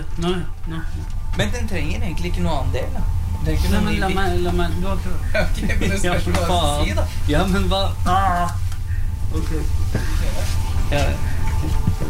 Nei. Men den trenger egentlig ikke noe annen del, da. Det er ikke Nei, noe men la meg, du har prøvd. Ok, men det spørs hva du skal si, da. Ja, men hva? Ok. Ja.